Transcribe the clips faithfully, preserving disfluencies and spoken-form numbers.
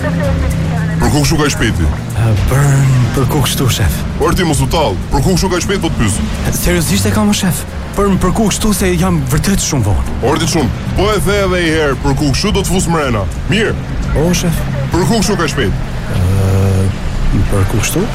Për ku kështu ka i shpejti? Bërn, për ku kështu, shef? Por ti mos u tall, për ku kështu ka i shpejt po të pyes? Seriozisht e kam, shef? Për për ku kështu se jam vërtet shumë vonë. Ordi shumë, po e the edhe një herë, për ku kështu do të fus mrena. Mirë. O, shef? Për ku kështu ka i shpejt? Uh, për ku kështu?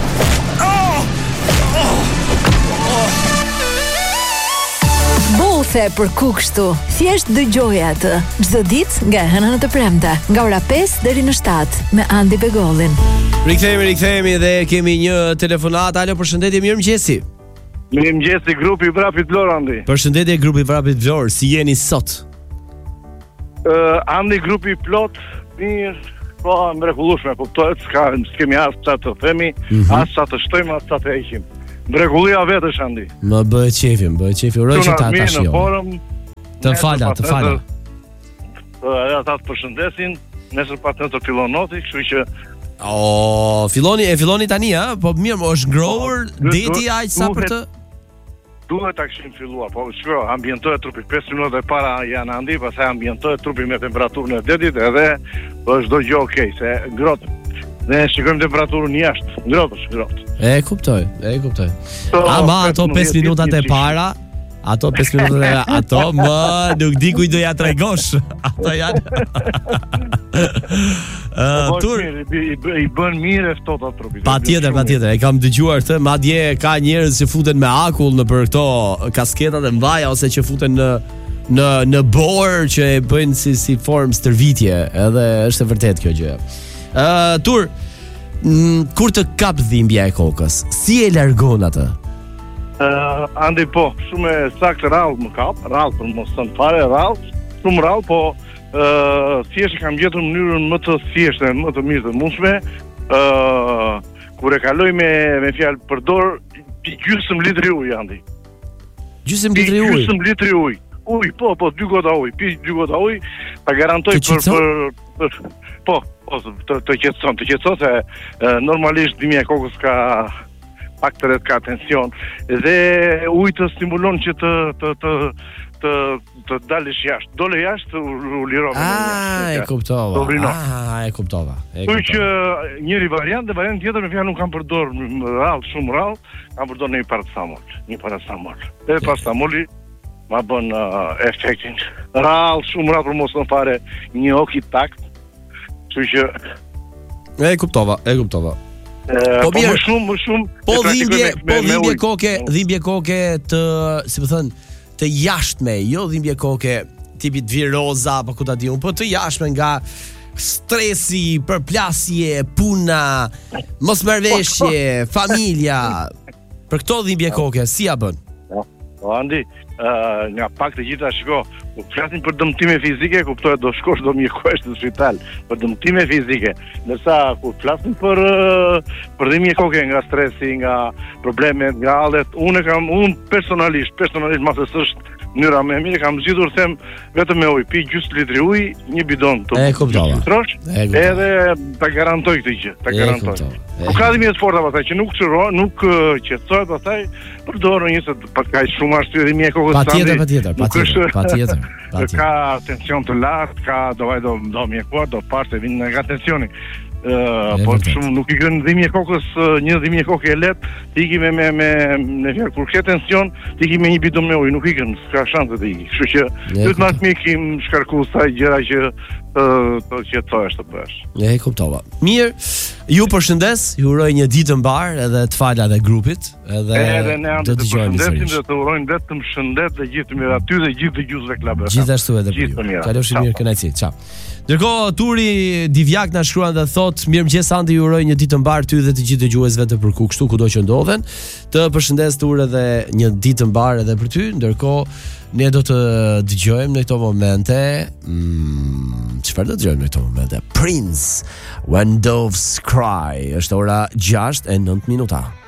Bothe për ku kështu. Thjesht dëgjoje atë çdo ditë nga e hëna në të premte, nga ora pesë deri në shtatë me Andi Begollin. Rikthehemi, rikthehemi dhe kemi një telefonat. Alo, përshëndetje, mirëmëngjesi. Mirëmëngjesi, grupi Vrapit Vlorë, Andi. Përshëndetje, grupi Vrapit Vlorë, si jeni sot? Uh, Andi, grupi plot, mirë, po mrekullueshme, kuptohet, s'ka s'kemi as ça të themi, mm -hmm. as ça të shtojmë, as ça të heqim. Mrekullia vetësh, Andi. Më bëhet qefi, më bëhet qefi. Uroj që ta tash jo. Të fala, të fala. Ata të përshëndesin, nesër pas nesër fillon noti, kështu që O, filloni, e filloni tani, ha? Po mirë, më është ngrohur deti aq sa për të? Duhet ta kishim filluar, po shkruaj, ambientohet trupi pesë minuta e para janë Andi, pastaj ambientohet trupi me temperaturën e detit edhe është çdo gjë okay, se ngrohtë. Ne shikojmë temperaturën jashtë, ngrohtë, ngrohtë. E kuptoj, e kuptoj. Ama ato pesë minutat e para, ato pesë minutat e ato më nuk di kujt do ja tregosh. Ato janë. Uh, tur i, i bën mirë e ftohtë trupi. Patjetër, patjetër. E kam dëgjuar këtë, madje ka njerëz që futen me akull në për këto kasketat e mbaja ose që futen në në në borë që e bëjnë si si formë stërvitje, edhe është e vërtet kjo gjë. Ë, uh, Tur, m, kur të kap dhimbja e kokës, si e largon atë? Ë, uh, Andi po, shumë e saktë rrallë më kap, rrallë për mos thënë fare rrallë, shumë rrallë, po Uh, thjesht kam gjetur mënyrën më të thjeshtë, më të mirë të mundshme. Uh, kur e kaloj me me fjalë përdor gjysmë litri ujë, Andi. Gjysmë litri ujë. Gjysmë litri ujë. Ujë, po, po, dy gota ujë, pi dy gota ujë, ta garantoj për, për për po, po të të qetëson, të qetëson se uh, normalisht dhimbja e kokës ka pak të rreth ka tension dhe uji të stimulon që të të të të të dalësh jashtë. Dole jashtë u, u lirova. Ah, e kuptova. Ah, e kuptova. E kuptova. Që njëri variant dhe variant tjetër me fjalë nuk kam përdor rrallë, shumë rrallë, kam përdor një paracetamol, një paracetamol. Dhe paracetamoli ma bën uh, efektin. Rrallë, shumë rrallë për mos të fare një ok i takt. Kështu që e kuptova, e kuptova. E, po, po më shumë, më shumë. Po dhimbje, po dhimbje koke, dhimbje koke të, si më thënë, të jashtme, jo dhimbje koke tipit viroza apo ku ta di unë, po të jashtme nga stresi, përplasje, puna, mosmarrveshje, familja. Për këto dhimbje koke, si ja bën? Po Andi, uh, nga pak të gjitha shiko, kur flasin për dëmtime fizike, kuptohet do shkosh do mjekohesh në spital për dëmtime fizike. Ndërsa kur flasin për uh, për dhimbje koke nga stresi, nga problemet, nga hallet, unë kam unë personalisht, personalisht ma se s'është mënyra më e mirë, kam zgjitur them vetëm me ujë, pi gjysmë litri ujë, një bidon të trosh, edhe ta garantoj këtë gjë, ta garantoj. Po ka dhimbje të forta pastaj që nuk çrohen, nuk qetësohet pastaj përdor një se ka shumë arsye dhimbje e kokës. Patjetër, patjetër, patjetër, patjetër. Ka tension të lartë, ka do vaj do do mjekuar, do parë vinë nga tensioni. Uh, po shumë nuk i gën dhimbje kokës, uh, një dhimbje kokë e lehtë, ti iki me me me në fjalë kur ke tension, ti iki me një bidon me ujë, nuk i gën, s'ka shanse të iki. Kështu që duhet më të mikim shkarku sa gjëra që të të qetësohesh të bësh. E kuptova. Mirë, ju përshëndes, ju uroj një ditë të mbar edhe të fala dhe grupit, edhe edhe ne do të përshëndesim dhe të urojmë vetëm shëndet dhe gjithë mirë aty dhe gjithë dëgjuesve klubit. Gjithashtu edhe për ju. Kalofshi mirë, kënaqësi. Ciao. Ndërkohë Turi Divjak na shkruan dhe thot: "Mirëmëngjes Andi, ju uroj një ditë të mbar ty dhe të gjithë dëgjuesve të Përku kështu kudo që ndodhen. Të përshëndes Tur edhe një ditë të mbar edhe për ty." Ndërkohë ne do të dëgjojmë në këto momente, mm, çfarë do të dëgjojmë në këto momente? Prince, When Doves Cry. Është ora gjashtë e nëntë minuta.